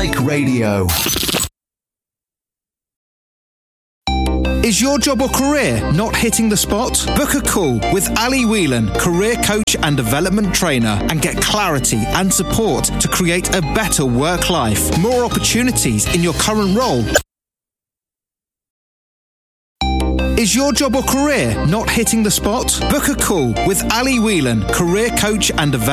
Like Radio. Is your job or career not hitting the spot? Book a call with Ali Whelan, career coach and development trainer, and get clarity and support to create a better work life. More opportunities in your current role. Is your job or career not hitting the spot? Book a call with Ali Whelan, career coach and development